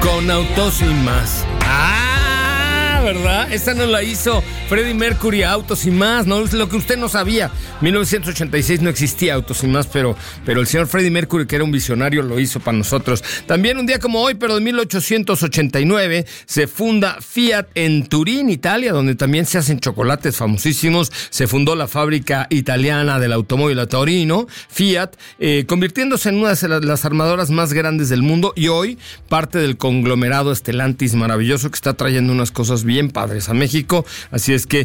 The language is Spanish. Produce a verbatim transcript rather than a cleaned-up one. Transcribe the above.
Con Autos y Más. Ah, ¿verdad? Esta no la hizo Freddie Mercury, Autos y Más, no es lo que usted no sabía. mil novecientos ochenta y seis no existía Autos y Más, pero, pero el señor Freddie Mercury, que era un visionario, lo hizo para nosotros. También un día como hoy, pero de mil ochocientos ochenta y nueve, se funda Fiat en Turín, Italia, donde también se hacen chocolates famosísimos. Se fundó la fábrica italiana del automóvil a Torino, Fiat, eh, convirtiéndose en una de las armadoras más grandes del mundo y hoy parte del conglomerado Stellantis maravilloso que está trayendo unas cosas bien padres a México. Así es que